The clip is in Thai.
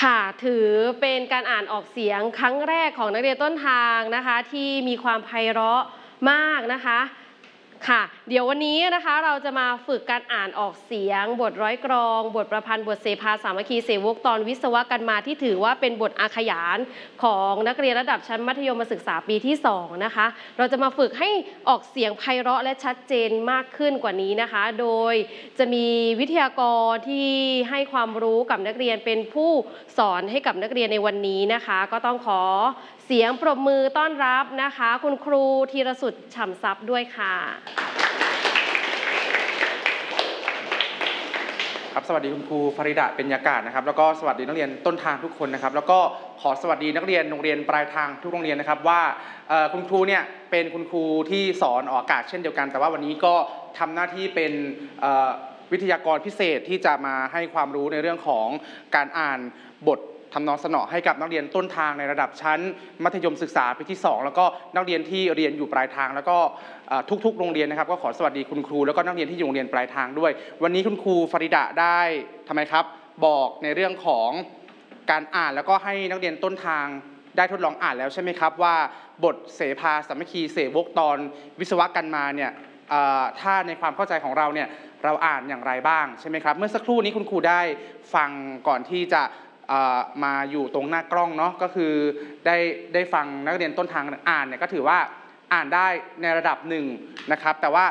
ค่ะถือเป็นการอ่านออกเสียงครั้งแรกของนักเรียนต้นทางนะคะที่มีความไพเราะมากนะคะค่ะเดี๋ยววันนี้นะคะเราจะมาฝึกการอ่านออกเสียงบทร้อยกลองบทประพันธ์บทเสภาสามัคคีเสวกตอนวิศวกรรมาที่ถือว่าเป็นบทอาขยานของนักเรียนระดับชั้นมัธยมศึกษาปีที่2นะคะเราจะมาฝึกให้ออกเสียงไพเราะและชัดเจนมากขึ้นกว่านี้นะคะโดยจะมีวิทยากรที่ให้ความรู้กับนักเรียนเป็นผู้สอนให้กับนักเรียนในวันนี้นะคะก็ต้องขอเสียงปรบมือต้อนรับนะคะคุณครูธีรสุดฉ่ำทรัพย์ด้วยค่ะครับสวัสดีคุณครูฟาริดะเป็นยากาศนะครับแล้วก็สวัสดีนักเรียนต้นทางทุกคนนะครับแล้วก็ขอสวัสดีนักเรียนโรงเรียนปลายทางทุกโรงเรียนนะครับว่าคุณครูเนี่ยเป็นคุณครูที่สอนออกอากาศเช่นเดียวกันแต่ว่าวันนี้ก็ทำหน้าที่เป็นวิทยากรพิเศษที่จะมาให้ความรู้ในเรื่องของการอ่านบททำนองสนอให้กับนักเรียนต้นทางในระดับชั้นมัธยมศึกษาปีที่2แล้วก็นักเรียนที่เรียนอยู่ปลายทางแล้วก็ทุกๆโรงเรียนนะครับก็ขอสวัสดีคุณครูแล้วก็นักเรียนที่อยู่โรงเรียนปลายทางด้วยวันนี้คุณครูฟาริดะได้ทำไมครับบอกในเรื่องของการอ่านแล้วก็ให้นักเรียนต้นทางได้ทดลองอ่านแล้วใช่ไหมครับว่าบทเสภาสามัคคีเสวกตอนวิศวกรรมาเนี่ยถ้าในความเข้าใจของเราเนี่ยเราอ่านอย่างไรบ้างใช่ไหมครับเมื่อสักครู่นี้คุณครูได้ฟังก่อนที่จะมาอยู่ตรงหน้ากล้องเนาะก็คือได้ฟังนักเรียนต้นทางอ่านเนี่ยก็ถือว่าอ่านได้ในระดับหนึ่งนะครับแต่ว่า